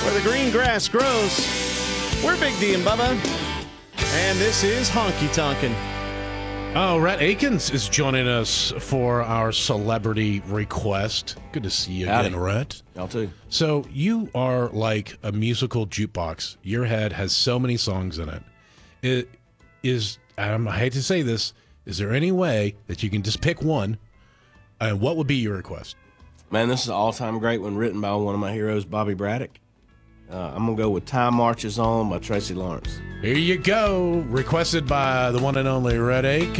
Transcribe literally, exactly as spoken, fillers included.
where the green grass grows. We're Big D and Bubba, and this is Honky Tonkin'. Oh, Rhett Akins is joining us for our celebrity request. Good to see you Howdy. again, Rhett. Y'all too. So you are like a musical jukebox. Your head has so many songs in it. It is, um, I hate to say this, is there any way that you can just pick one? And what would be your request? Man, this is an all-time great one written by one of my heroes, Bobby Braddock. Uh, I'm going to go with Time Marches On by Tracy Lawrence. Here you go. Requested by the one and only Rhett Akins.